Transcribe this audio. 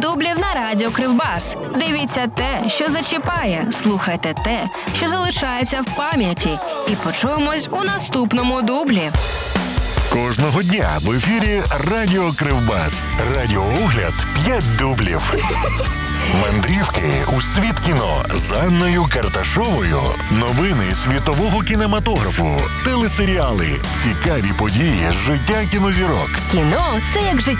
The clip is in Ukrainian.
дублів на радіо Кривбас. Дивіться те, що зачіпає, слухайте те, що залишається в пам'яті. І почуємось у наступному дублі. Кожного дня в ефірі Радіо Кривбас. Радіоогляд 5 дублів. Мандрівки у світ кіно з Анною Карташовою. Новини світового кінематографу. Телесеріали. Цікаві події з життя кінозірок. Кіно – це як життя.